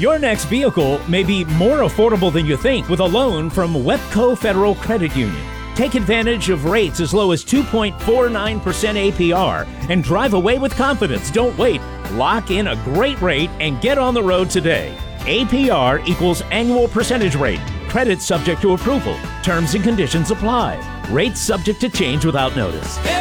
Your next vehicle may be more affordable than you think with a loan from Wepco Federal Credit Union. Take advantage of rates as low as 2.49% APR and drive away with confidence. Don't wait. Lock in a great rate and get on the road today. APR equals annual percentage rate. Credit subject to approval. Terms and conditions apply. Rates subject to change without notice.